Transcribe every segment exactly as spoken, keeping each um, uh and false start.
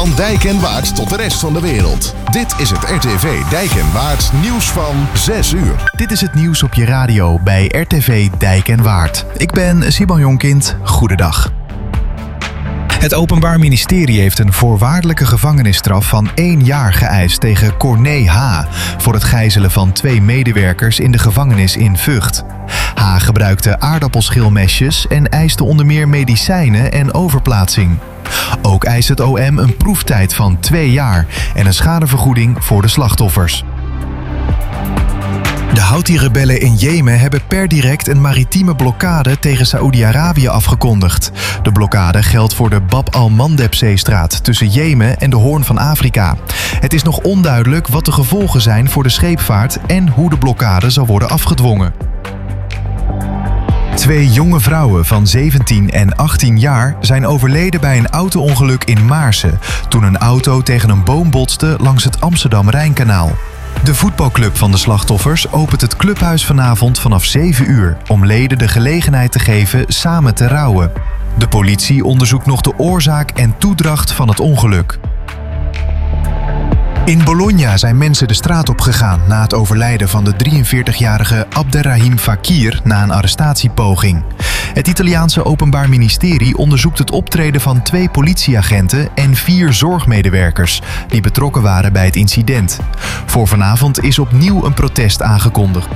Van Dijk en Waard tot de rest van de wereld. Dit is het R T V Dijk en Waard nieuws van zes uur. Dit is het nieuws op je radio bij R T V Dijk en Waard. Ik ben Simon Jonkind. Goedendag. Het Openbaar Ministerie heeft een voorwaardelijke gevangenisstraf van één jaar geëist tegen Corné H. voor het gijzelen van twee medewerkers in de gevangenis in Vught. H. gebruikte aardappelschilmesjes en eiste onder meer medicijnen en overplaatsing. Ook eist het O M een proeftijd van twee jaar en een schadevergoeding voor de slachtoffers. De Houthi-rebellen in Jemen hebben per direct een maritieme blokkade tegen Saoedi-Arabië afgekondigd. De blokkade geldt voor de Bab al-Mandeb-zeestraat tussen Jemen en de Hoorn van Afrika. Het is nog onduidelijk wat de gevolgen zijn voor de scheepvaart en hoe de blokkade zal worden afgedwongen. Twee jonge vrouwen van zeventien en achttien jaar zijn overleden bij een auto-ongeluk in Maarsen toen een auto tegen een boom botste langs het Amsterdam-Rijnkanaal. De voetbalclub van de slachtoffers opent het clubhuis vanavond vanaf zeven uur... om leden de gelegenheid te geven samen te rouwen. De politie onderzoekt nog de oorzaak en toedracht van het ongeluk. In Bologna zijn mensen de straat op gegaan na het overlijden van de drieënveertigjarige Abderrahim Fakir na een arrestatiepoging. Het Italiaanse Openbaar Ministerie onderzoekt het optreden van twee politieagenten en vier zorgmedewerkers die betrokken waren bij het incident. Voor vanavond is opnieuw een protest aangekondigd.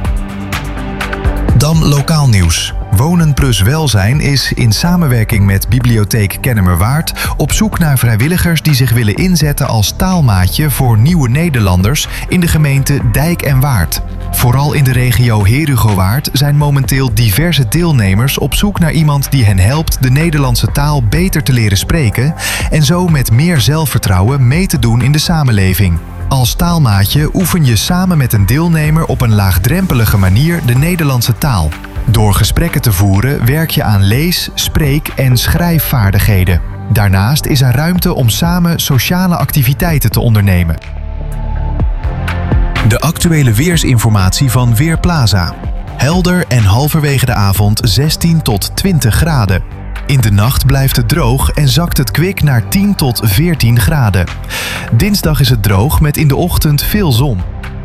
Dan lokaal nieuws. Wonen plus Welzijn is in samenwerking met Bibliotheek Kennemerwaard op zoek naar vrijwilligers die zich willen inzetten als taalmaatje voor nieuwe Nederlanders in de gemeente Dijk en Waard. Vooral in de regio Herugowaard zijn momenteel diverse deelnemers op zoek naar iemand die hen helpt de Nederlandse taal beter te leren spreken en zo met meer zelfvertrouwen mee te doen in de samenleving. Als taalmaatje oefen je samen met een deelnemer op een laagdrempelige manier de Nederlandse taal. Door gesprekken te voeren werk je aan lees-, spreek- en schrijfvaardigheden. Daarnaast is er ruimte om samen sociale activiteiten te ondernemen. De actuele weersinformatie van Weerplaza. Helder en halverwege de avond zestien tot twintig graden. In de nacht blijft het droog en zakt het kwik naar tien tot veertien graden. Dinsdag is het droog met in de ochtend veel zon.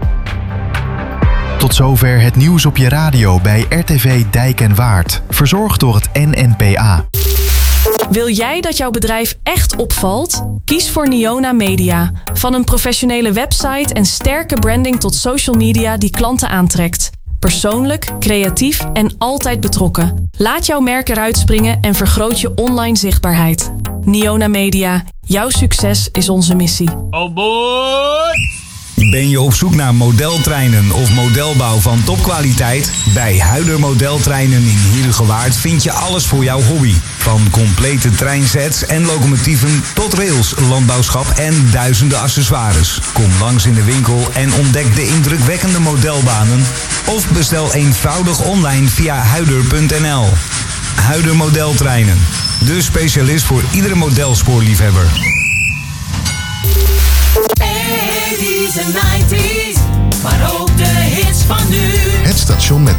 Tot zover het nieuws op je radio bij R T V Dijk en Waard. Verzorgd door het N N P A. Wil jij dat jouw bedrijf echt opvalt? Kies voor Niona Media. Van een professionele website en sterke branding tot social media die klanten aantrekt. Persoonlijk, creatief en altijd betrokken. Laat jouw merk eruit springen en vergroot je online zichtbaarheid. Niona Media. Jouw succes is onze missie. Oh boy! Ben je op zoek naar modeltreinen of modelbouw van topkwaliteit? Bij Huider Modeltreinen in Herugewaard vind je alles voor jouw hobby. Van complete treinsets en locomotieven tot rails, landbouwschap en duizenden accessoires. Kom langs in de winkel en ontdek de indrukwekkende modelbanen. Of bestel eenvoudig online via huider punt n l. Huider Modeltreinen. De specialist voor iedere modelspoorliefhebber. eighties en nineties, maar ook de hits van nu. Het station met